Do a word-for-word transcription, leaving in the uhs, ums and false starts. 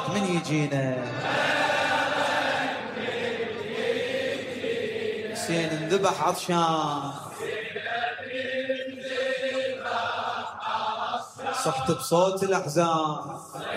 غيرك من يجينا. حسين انذبح عطشان، صحت بصوت الأحزان.